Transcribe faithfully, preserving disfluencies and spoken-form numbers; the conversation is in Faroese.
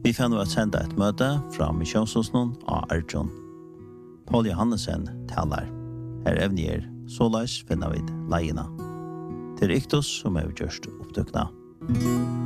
Vi fann at senda et møte fra Misjonshusnån av Arjun. Paul Johannesen talar. Her evner såleis finner vi leiena. Det er Iktus som er gjørst opptøkna.